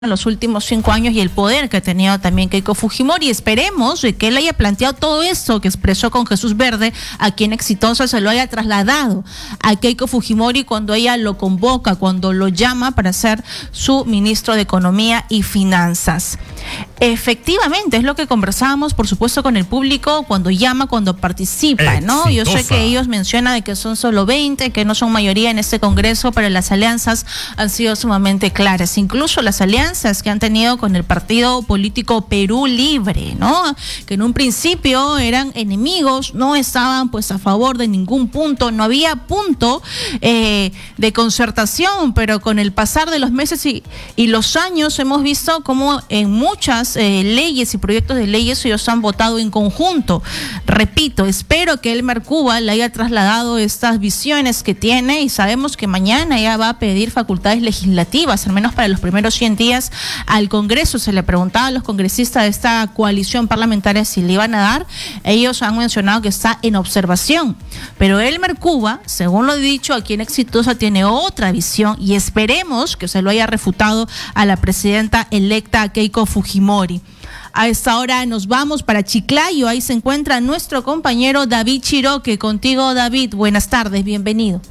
en los últimos 5 años y el poder que ha tenido también Keiko Fujimori. Esperemos que él haya planteado todo esto que expresó con Jesús Verde, a quien Exitosa se lo haya trasladado a Keiko Fujimori cuando ella lo convoca, cuando lo llama para ser su ministro de Economía y Finanzas. Efectivamente, es lo que conversábamos, por supuesto, con el público cuando llama, cuando participa, ¿no? Yo sé que ellos mencionan de que son solo 20, que no son mayoría en este Congreso, pero las alianzas han sido sumamente claras. Incluso las alianzas que han tenido con el partido político Perú Libre, ¿no? Que en un principio eran enemigos, no estaban pues a favor de ningún punto, no había punto de concertación, pero con el pasar de los meses y los años hemos visto cómo en muchas leyes y proyectos de leyes ellos han votado en conjunto. Repito, espero que Elmer Cuba le haya trasladado estas visiones que tiene y sabemos que mañana ella va a pedir facultades legislativas, al menos para los primeros 100 días al Congreso. Se le preguntaba a los congresistas de esta coalición parlamentaria si le iban a dar. Ellos han mencionado que está en observación, pero Elmer Cuba, según lo dicho, aquí en Exitosa tiene otra visión y esperemos que se lo haya refutado a la presidenta electa Keiko Fujimori. A esta hora nos vamos para Chiclayo, ahí se encuentra nuestro compañero David Chiroque. Contigo, David, buenas tardes, bienvenido.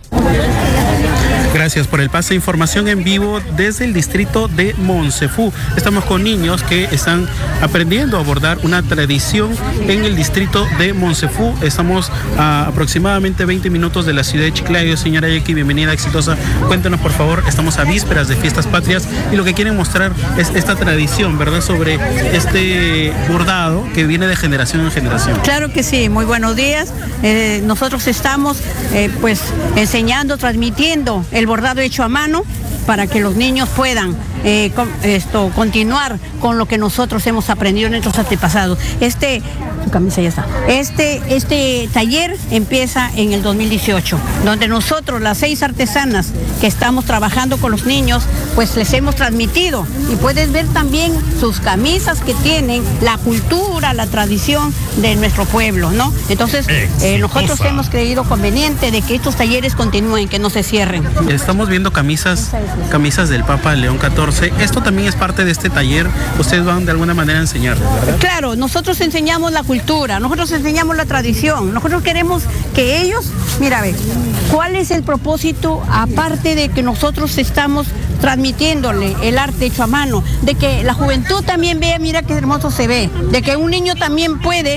Gracias por el pase de información en vivo desde el distrito de Moncefú. Estamos con niños que están aprendiendo a abordar una tradición en el distrito de Moncefú. Estamos a aproximadamente 20 minutos de la ciudad de Chiclayo. Señora Yeki, bienvenida a Exitosa. Cuéntanos, por favor, estamos a vísperas de Fiestas Patrias y lo que quieren mostrar es esta tradición, ¿verdad?, sobre este bordado que viene de generación en generación. Claro que sí, muy buenos días. Nosotros estamos pues enseñando, transmitiendo el bordado hecho a mano para que los niños puedan continuar con lo que nosotros hemos aprendido en nuestros antepasados. Su camisa ya está. Este taller empieza en el 2018, donde nosotros, las 6 artesanas que estamos trabajando con los niños, pues les hemos transmitido. Y puedes ver también sus camisas que tienen, la cultura, la tradición de nuestro pueblo, ¿no? Entonces, nosotros hemos creído conveniente de que estos talleres continúen, que no se cierren. Estamos viendo camisas del Papa León XIV. Esto también es parte de este taller. Ustedes van de alguna manera a enseñar, ¿verdad? Claro, nosotros enseñamos la cultura, nosotros enseñamos la tradición, nosotros queremos que ellos, mira, ve, ¿cuál es el propósito? Aparte de que nosotros estamos transmitiéndole el arte hecho a mano, de que la juventud también vea, mira qué hermoso se ve, de que un niño también puede,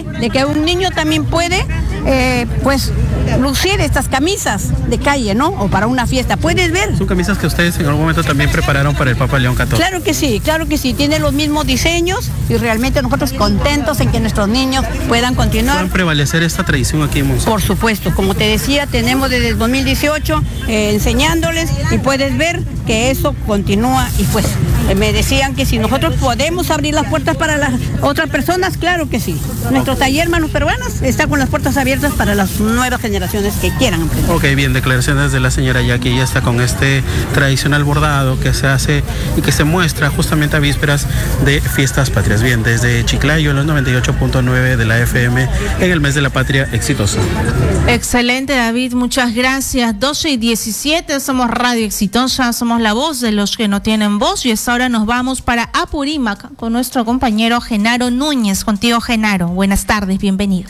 pues lucir estas camisas de calle, ¿no? O para una fiesta, puedes ver. Son camisas que ustedes en algún momento también prepararon para el Papa León XIV. Claro que sí, tiene los mismos diseños y realmente nosotros contentos en que nuestros niños puedan continuar. ¿Pueden prevalecer esta tradición aquí en Moncefú? Por supuesto, como te decía, tenemos desde el 2018 enseñándoles y puedes ver que eso continúa y pues me decían que si nosotros podemos abrir las puertas para las otras personas, claro que sí. Nuestro taller Manos Peruanas está con las puertas abiertas para las nuevas generaciones que quieran emprender. Ok, bien, declaraciones de la señora Yaki. Ya está con este tradicional bordado que se hace y que se muestra justamente a vísperas de Fiestas Patrias. Bien, desde Chiclayo, en los 98.9 de la FM, en el mes de la patria, Exitosa. Excelente, David, muchas gracias. 12:17, somos Radio Exitosa, somos la voz de los que no tienen voz y ahora nos vamos para Apurímac con nuestro compañero Genaro Núñez. Contigo, Genaro, buenas tardes, bienvenido.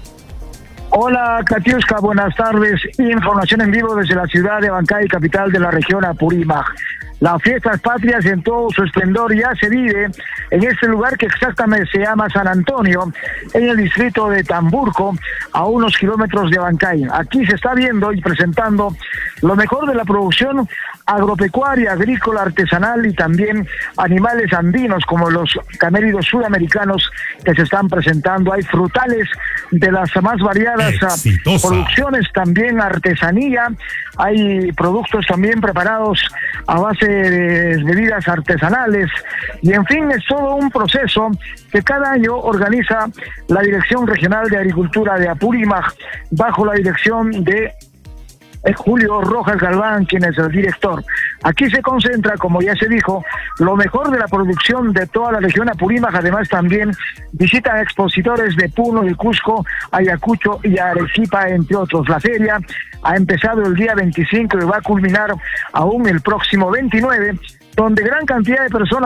Hola, Katiuska, buenas tardes. Información en vivo desde la ciudad de Abancay, capital de la región Apurímac. Las Fiestas Patrias en todo su esplendor ya se vive en este lugar que exactamente se llama San Antonio, en el distrito de Tamburco, a unos kilómetros de Abancay. Aquí se está viendo y presentando lo mejor de la producción agropecuaria, agrícola, artesanal y también animales andinos como los camélidos sudamericanos que se están presentando. Hay frutales de las más variadas producciones, también artesanía, hay productos también preparados a base de bebidas artesanales y en fin, es todo un proceso que cada año organiza la Dirección Regional de Agricultura de Apurímac bajo la dirección de Julio Rojas Galván, quien es el director. Aquí se concentra, como ya se dijo, lo mejor de la producción de toda la región Apurímac. Además también visitan expositores de Puno y Cusco, Ayacucho y Arequipa, entre otros. La feria ha empezado el día 25 y va a culminar aún el próximo 29 donde gran cantidad de personas